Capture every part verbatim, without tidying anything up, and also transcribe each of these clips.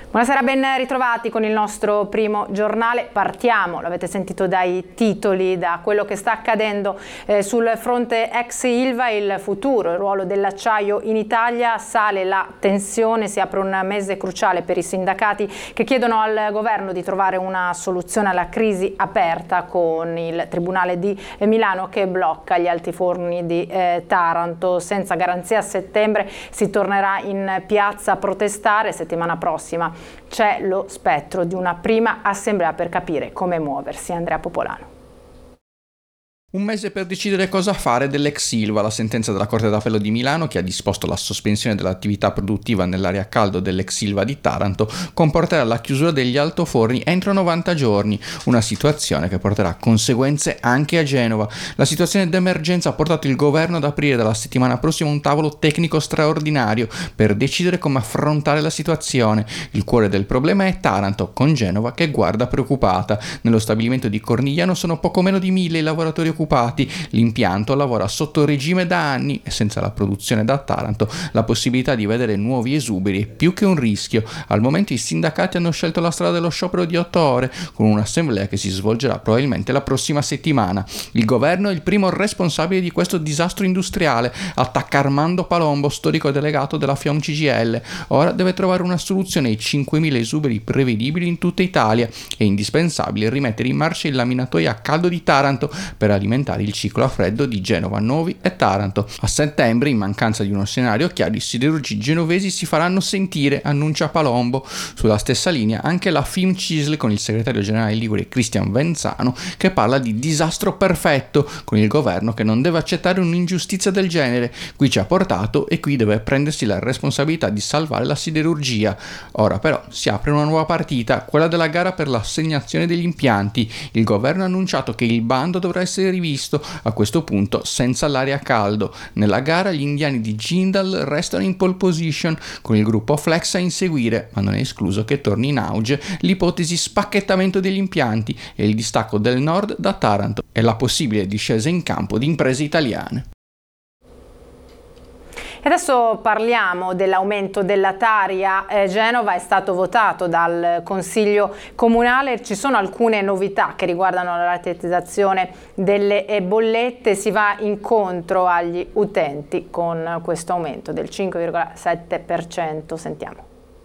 Buonasera, ben ritrovati con il nostro primo giornale. Partiamo, l'avete sentito dai titoli, da quello che sta accadendo eh, sul fronte ex Ilva, il futuro, il ruolo dell'acciaio in Italia. Sale la tensione, si apre un mese cruciale per i sindacati che chiedono al governo di trovare una soluzione alla crisi aperta, con il Tribunale di Milano che blocca gli altiforni di eh, Taranto. Senza garanzia a settembre si tornerà in piazza a protestare. Settimana prossima c'è lo spettro di una prima assemblea per capire come muoversi. Andrea Popolano. Un mese per decidere cosa fare dell'ex Ilva. La sentenza della Corte d'Appello di Milano, che ha disposto la sospensione dell'attività produttiva nell'area a caldo dell'ex Ilva di Taranto, comporterà la chiusura degli altoforni entro novanta giorni, una situazione che porterà conseguenze anche a Genova. La situazione d'emergenza ha portato il governo ad aprire dalla settimana prossima un tavolo tecnico straordinario per decidere come affrontare la situazione. Il cuore del problema è Taranto, con Genova che guarda preoccupata. Nello stabilimento di Cornigliano sono poco meno di mille i lavoratori occupati. L'impianto lavora sotto regime da anni e senza la produzione da Taranto la possibilità di vedere nuovi esuberi è più che un rischio. Al momento i sindacati hanno scelto la strada dello sciopero di otto ore, con un'assemblea che si svolgerà probabilmente la prossima settimana. Il governo è il primo responsabile di questo disastro industriale, attacca Armando Palombo, storico delegato della FIOM C G I L. Ora deve trovare una soluzione ai cinquemila esuberi prevedibili in tutta Italia. È indispensabile rimettere in marcia il laminatoio a caldo di Taranto per alimentare il ciclo a freddo di Genova, Novi e Taranto. A settembre, in mancanza di uno scenario chiaro, i siderurgi genovesi si faranno sentire, annuncia Palombo. Sulla stessa linea anche la FIMCISL, con il segretario generale ligure Cristian Venzano, che parla di disastro perfetto, con il governo che non deve accettare un'ingiustizia del genere. Qui ci ha portato e qui deve prendersi la responsabilità di salvare la siderurgia. Ora però si apre una nuova partita, quella della gara per l'assegnazione degli impianti. Il governo ha annunciato che il bando dovrà essere rivisto, a questo punto senza l'area a caldo. Nella gara gli indiani di Jindal restano in pole position, con il gruppo Flex a inseguire, ma non è escluso che torni in auge l'ipotesi spacchettamento degli impianti e il distacco del nord da Taranto e la possibile discesa in campo di imprese italiane. E adesso parliamo dell'aumento della Tari a eh, Genova. È stato votato dal Consiglio Comunale. Ci sono alcune novità che riguardano la rateizzazione delle eh, bollette. Si va incontro agli utenti con questo aumento del cinque virgola sette per cento. Sentiamo.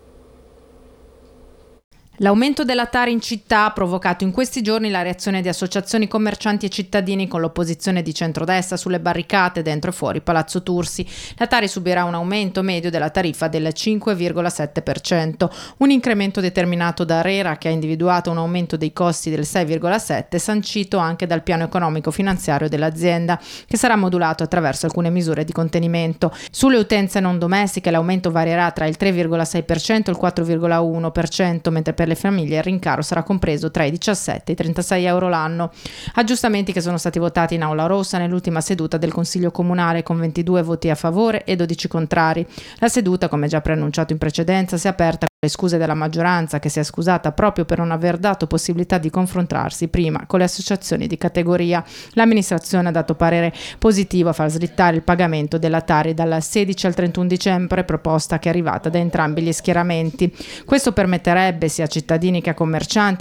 L'aumento della Tari in città ha provocato in questi giorni la reazione di associazioni, commercianti e cittadini, con l'opposizione di centrodestra sulle barricate dentro e fuori Palazzo Tursi. La Tari subirà un aumento medio della tariffa del cinque virgola sette per cento, un incremento determinato da ARERA, che ha individuato un aumento dei costi del sei virgola sette per cento, sancito anche dal piano economico-finanziario dell'azienda, che sarà modulato attraverso alcune misure di contenimento. Sulle utenze non domestiche l'aumento varierà tra il tre virgola sei per cento e il quattro virgola uno per cento, mentre per le famiglie il rincaro sarà compreso tra i diciassette e i trentasei euro l'anno. Aggiustamenti che sono stati votati in Aula Rossa nell'ultima seduta del Consiglio Comunale, con ventidue voti a favore e dodici contrari. La seduta, come già preannunciato in precedenza, si è aperta con le scuse della maggioranza, che si è scusata proprio per non aver dato possibilità di confrontarsi prima con le associazioni di categoria. L'amministrazione ha dato parere positivo a far slittare il pagamento della Tari dal sedici al trentuno dicembre, proposta che è arrivata da entrambi gli schieramenti. Questo permetterebbe sia a cittadini che a commercianti